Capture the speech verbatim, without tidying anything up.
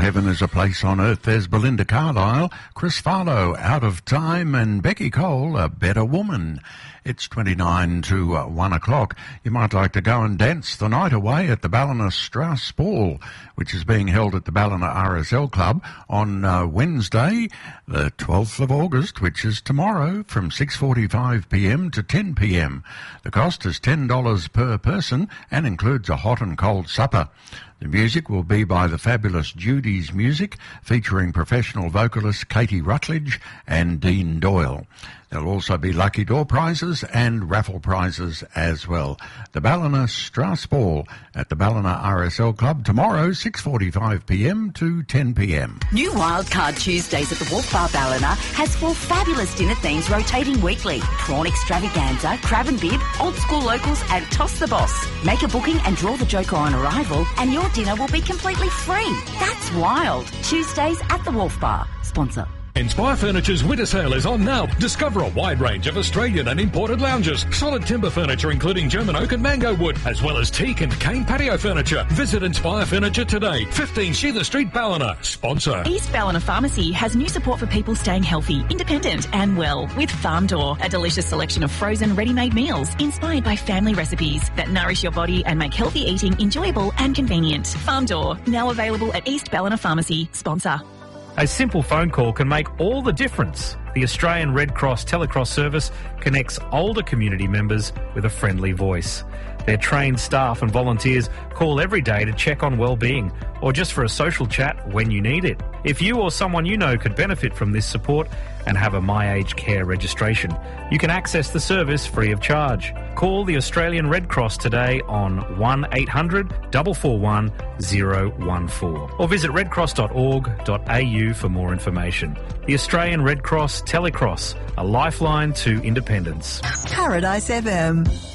Heaven is a Place on Earth. There's Belinda Carlisle, Chris Farlow, Out of Time, and Becky Cole, A Better Woman. It's twenty-nine to uh, one o'clock. You might like to go and dance the night away at the Ballina Strauss Ball, which is being held at the Ballina R S L Club on uh, Wednesday, the twelfth of August, which is tomorrow, from six forty-five p m to ten p m. The cost is ten dollars per person and includes a hot and cold supper. The music will be by the fabulous Judy's Music, featuring professional vocalist Katie Rutledge and Dean Doyle. There'll also be lucky door prizes and raffle prizes as well. The Ballina Strauss Ball at the Ballina R S L Club tomorrow, six forty-five p m to ten p m. New Wildcard Tuesdays at the Wolf Bar Ballina has four fabulous dinner themes rotating weekly. Prawn extravaganza, crab and bib, old school locals and toss the boss. Make a booking and draw the joker on arrival and your dinner will be completely free. That's wild. Tuesdays at the Wolf Bar. Sponsor. Inspire Furniture's winter sale is on now. Discover a wide range of Australian and imported lounges, solid timber furniture including German oak and mango wood, as well as teak and cane patio furniture. Visit Inspire Furniture today. fifteen Sheila Street, Ballina. Sponsor. East Ballina Pharmacy has new support for people staying healthy, independent and well with Farm Door, a delicious selection of frozen ready-made meals inspired by family recipes that nourish your body and make healthy eating enjoyable and convenient. Farm Door, now available at East Ballina Pharmacy. Sponsor. A simple phone call can make all the difference. The Australian Red Cross Telecross service connects older community members with a friendly voice. Their trained staff and volunteers call every day to check on well-being or just for a social chat when you need it. If you or someone you know could benefit from this support and have a My Aged Care registration, you can access the service free of charge. Call the Australian Red Cross today on one eight hundred, four four one, zero one four or visit redcross dot org dot a u for more information. The Australian Red Cross Telecross, a lifeline to independence. Paradise F M.